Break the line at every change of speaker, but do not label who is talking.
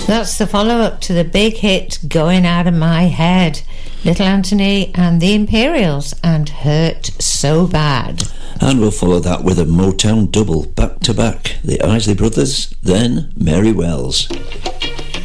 That's the follow-up to the big hit Going Out of My Head. Little Anthony and the Imperials and Hurt So Bad.
And we'll follow that with a Motown double back to back. The Isley Brothers, then Mary Wells.